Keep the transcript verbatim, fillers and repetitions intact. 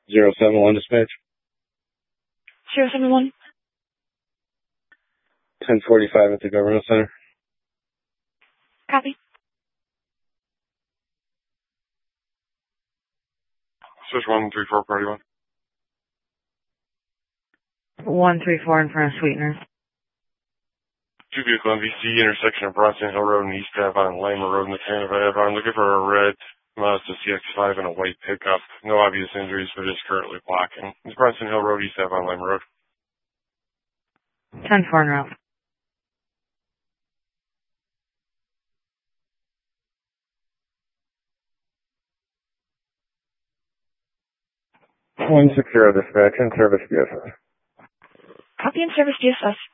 Zero seven one dispatch. Zero seven one. Ten forty five at the Government Center. Copy. Switch one three four party one. One three four in front of Sweeteners. Two vehicle M V C intersection of Bronson Hill Road and East Ave on Lima Road in the Santa Fe. I'm looking for a red Mazda C X five and a white pickup. No obvious injuries, but it's currently blocking. It's Bronson Hill Road, East Ave on Lima Road. Ten four en route. One six zero dispatch in service D S S. Copy in service D S S.